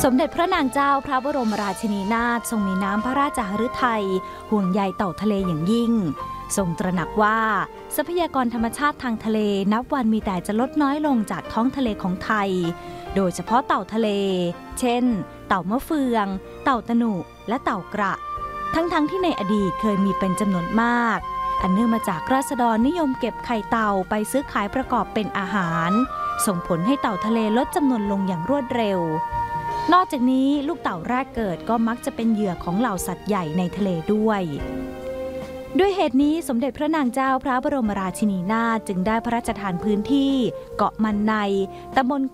สมเด็จพระนางเจ้าพระบรมราชินีนาถทรงมีน้ำพระราชหฤทัยห่วงใยเต่าทะเลอย่างยิ่งทรงตระหนักว่าทรัพยากรธรรมชาติทางทะเลนับวันมีแต่จะลดน้อยลงจากท้องทะเลของไทยโดยเฉพาะเต่าทะเลเช่นเต่ามะเฟืองเต่าตะหนุและเต่ากระทั้งที่ในอดีตเคยมีเป็นจำนวนมากอันเนื่องมาจากราษฎรนิยมเก็บไข่เต่าไปซื้อขายประกอบเป็นอาหารส่งผลให้เต่าทะเลลดจำนวนลงอย่างรวดเร็วนอกจากนี้ลูกเต่าแรกเกิดก็มักจะเป็นเหยื่อของเหล่าสัตว์ใหญ่ในทะเลด้วยเหตุนี้สมเด็จพระนางเจ้าพระบรมราชินีนาถจึงได้พระราชทานพื้นที่เกาะมันในตำบล